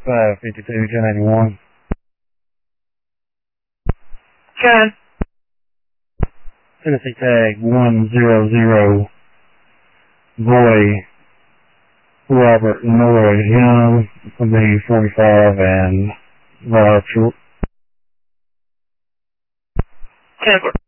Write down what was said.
552, 1081. 10. Tennessee tag 100. Boy Robert Noah Young, from the 45 and Rob Short. 10.